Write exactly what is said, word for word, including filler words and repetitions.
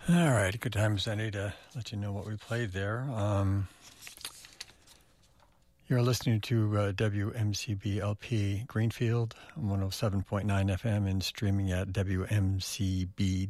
All right, good times, Andy, to let you know what we played there. Um, you're listening to uh, W M C B L P Greenfield, one oh seven point nine F M, and streaming at W M C B